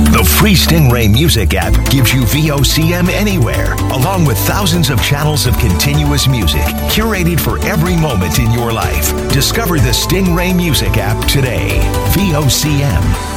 The free Stingray Music app gives you VOCM anywhere, along with thousands of channels of continuous music, curated for every moment in your life. Discover the Stingray Music app today. VOCM.